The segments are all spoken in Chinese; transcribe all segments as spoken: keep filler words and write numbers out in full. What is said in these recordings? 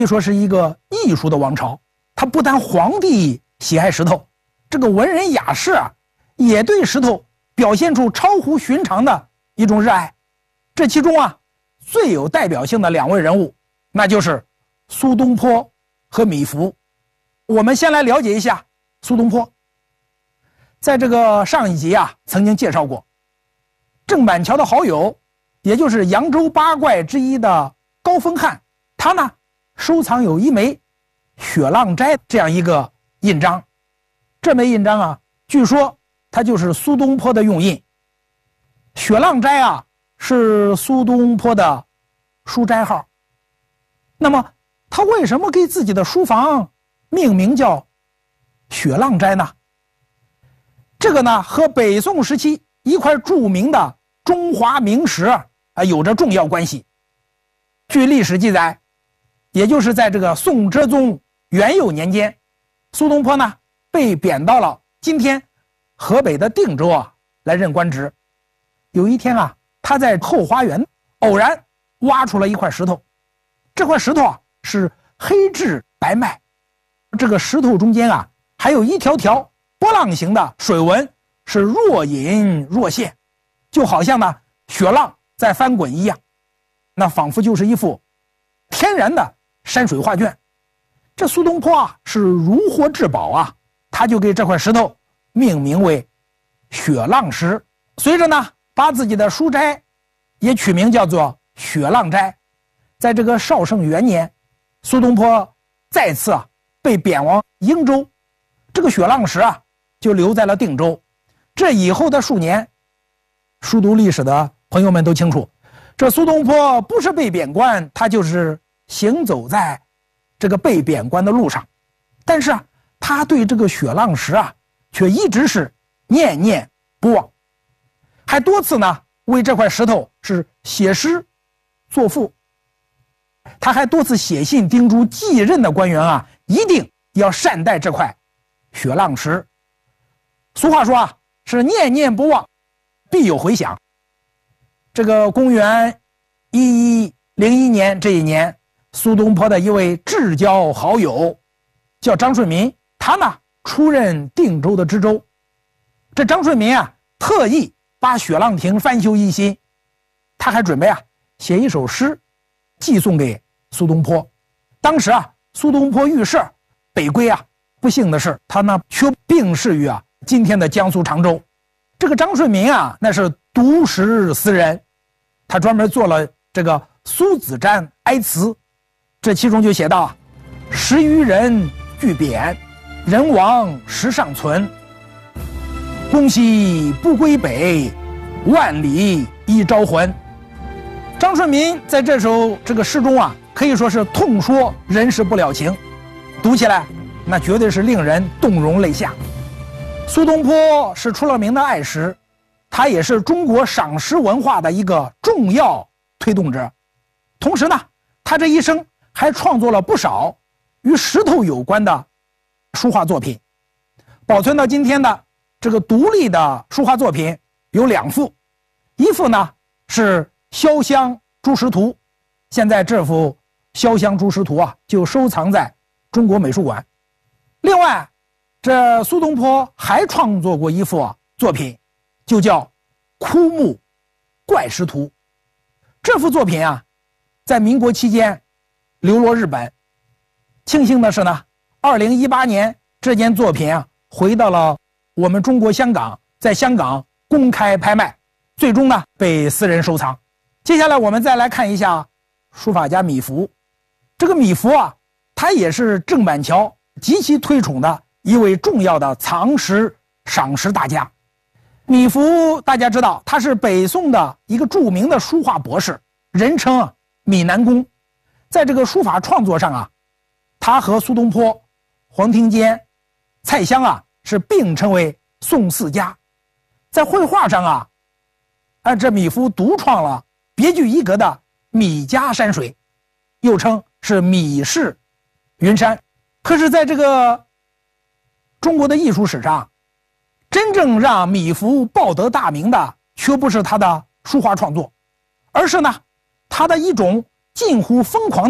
以说是一个艺术的王朝。他不但皇帝喜爱石头，这个文人雅士啊，也对石头表现出超乎寻常的一种热爱。这其中啊，最有代表性的两位人物，那就是苏东坡和米芾。我们先来了解一下苏东坡。在这个上一集啊，曾经介绍过，郑板桥的好友，也就是扬州八怪之一的高风汉，他呢收藏有一枚雪浪斋这样一个印章。这枚印章啊，据说它就是苏东坡的用印。雪浪斋啊，是苏东坡的书斋号。那么他为什么给自己的书房命名叫雪浪斋呢？这个呢，和北宋时期一块著名的中华名石啊有着重要关系。据历史记载，也就是在这个宋哲宗元佑年间，苏东坡呢被贬到了今天河北的定州啊来任官职。有一天啊，他在后花园偶然挖出了一块石头，这块石头啊是黑质白脉，这个石头中间啊还有一条条波浪形的水纹，是若隐若现，就好像呢雪浪在翻滚一样，那仿佛就是一幅天然的山水画卷。这苏东坡啊是如获至宝啊，他就给这块石头命名为雪浪石。随着呢把自己的书斋也取名叫做雪浪斋。在这个绍圣元年，苏东坡再次啊被贬往英州，这个雪浪石啊就留在了定州。这以后的数年，熟读历史的朋友们都清楚，这苏东坡不是被贬官，他就是行走在这个被贬官的路上。但是啊，他对这个雪浪石啊却一直是念念不忘，还多次呢为这块石头是写诗作赋。他还多次写信叮嘱继任的官员啊，一定要善待这块雪浪石。俗话说啊，是念念不忘必有回响。这个公元一一零一年这一年，苏东坡的一位至交好友叫张顺民，他呢出任定州的知州。这张顺民啊特意把雪浪亭翻修一新，他还准备啊写一首诗寄送给苏东坡。当时啊苏东坡遇事北归啊，不幸的是他呢却病逝于啊今天的江苏常州。这个张顺民啊那是独识词人，他专门做了这个苏子瞻哀词，这其中就写道：十余人俱贬，人亡时尚存，公西不归北，万里一朝还。张顺民在这首这个诗中啊可以说是痛说人世不了情，读起来那绝对是令人动容泪下。苏东坡是出了名的爱诗，他也是中国赏识文化的一个重要推动者。同时呢，他这一生还创作了不少与石头有关的书画作品。保存到今天的这个独立的书画作品有两幅，一幅呢是潇湘诸石图，现在这幅潇湘诸石图啊就收藏在中国美术馆。另外，这苏东坡还创作过一幅、啊、作品，就叫枯木怪石图。这幅作品啊在民国期间流落日本。庆幸的是呢，二零一八年这件作品啊回到了我们中国香港，在香港公开拍卖，最终呢被私人收藏。接下来我们再来看一下书法家米芾。这个米芾啊，他也是郑板桥极其推崇的一位重要的藏石赏识大家。米芾大家知道，他是北宋的一个著名的书画博士，人称啊米南公。在这个书法创作上啊，他和苏东坡、黄庭坚、蔡襄啊是并称为宋四家。在绘画上啊，按这米芾独创了别具一格的米家山水，又称是米氏云山。可是在这个中国的艺术史上，真正让米芾报得大名的却不是他的书画创作，而是呢他的一种近乎疯狂的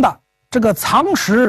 这个藏石